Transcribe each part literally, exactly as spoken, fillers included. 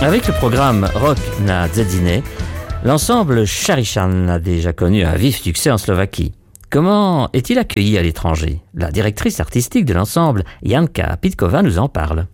Avec le programme Rock na Dzedzine, l'ensemble Šarišan a déjà connu un vif succès en Slovaquie. Comment est-il accueilli à l'étranger? La directrice artistique de l'ensemble, Janka Pitková, nous en parle.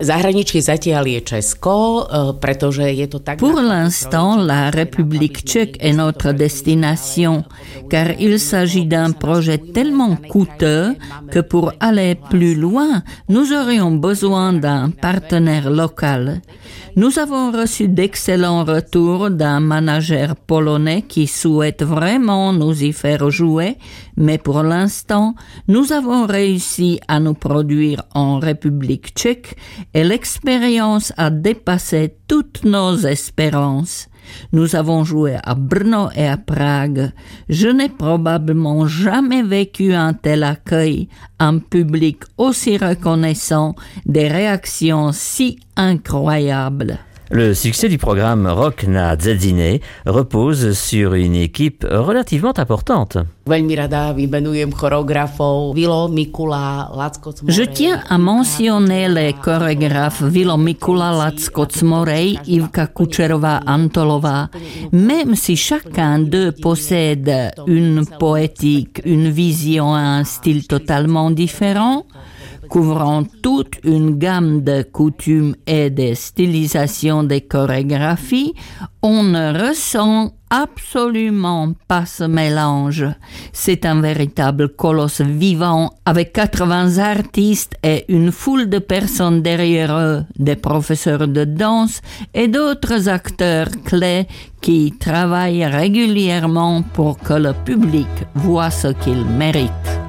Pour l'instant, la République tchèque est notre destination, car il s'agit d'un projet tellement coûteux que pour aller plus loin, nous aurions besoin d'un partenaire local. Nous avons reçu d'excellents retours d'un manager polonais qui souhaite vraiment nous y faire jouer, mais pour l'instant, nous avons réussi à nous produire en République tchèque et l'expérience a dépassé toutes nos espérances. Nous avons joué à Brno et à Prague. Je n'ai probablement jamais vécu un tel accueil, un public aussi reconnaissant, des réactions si incroyables. Le succès du programme Rock na Dzedzine repose sur une équipe relativement importante. Je tiens à mentionner les chorégraphes Vilo Mikula, Lacko Cmorej, Ivka Kučerová-Antolová. Même si chacun d'eux possède une poétique, une vision et un style totalement différents, couvrant toute une gamme de coutumes et de stylisations des chorégraphies, on ne ressent absolument pas ce mélange. C'est un véritable colosse vivant avec quatre-vingts artistes et une foule de personnes derrière eux, des professeurs de danse et d'autres acteurs clés qui travaillent régulièrement pour que le public voit ce qu'il mérite.